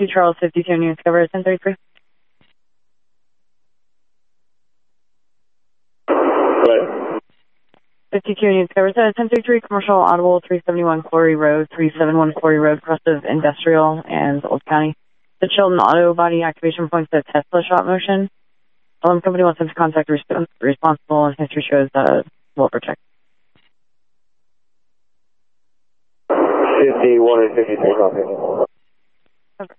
2 Charles 52 News Cover 1033. What? 52 News Cover 1033, Commercial Audible 371 Quarry Road, 371 Quarry Road, cross of Industrial and Old County. The Chilton Auto Body Activation Points at Tesla Shop Motion. Alarm company wants us to contact responsible, and history shows will protect. 51 and 53, copy.